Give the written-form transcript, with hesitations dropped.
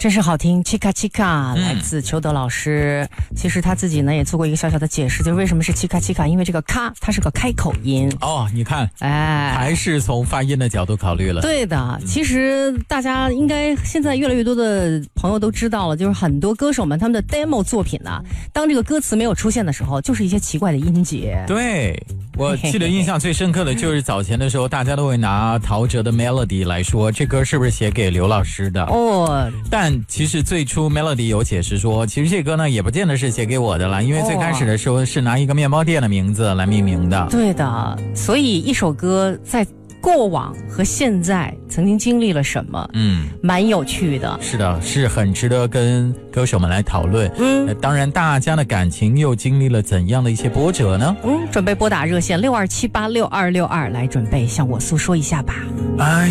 真是好听 Chica Chica 来自裘德老师。其实他自己呢也做过一个小小的解释，就是为什么是 Chica Chica， 因为这个咔它是个开口音。 哦，你看，还是从发音的角度考虑了。 对的，其实大家应该现在越来越多的朋友都知道了，就是很多歌手们他们的 demo 作品呢，当这个歌词没有出现的时候，就是一些奇怪的音节。 对，我记得印象最深刻的就是早前的时候，大家都会拿陶喆的 Melody 来说，这歌是不是写给刘老师的？ 哦， 但其实最初 Melody 有解释说，其实这歌呢也不见得是写给我的啦，因为最开始的时候是拿一个面包店的名字来命名的。 对的，所以一首歌在过往和现在曾经经历了什么，蛮有趣的。 是的，是很值得跟歌手们来讨论。当然大家的感情又经历了怎样的一些波折呢？ 准备拨打热线62786262来准备向我诉说一下吧。 爱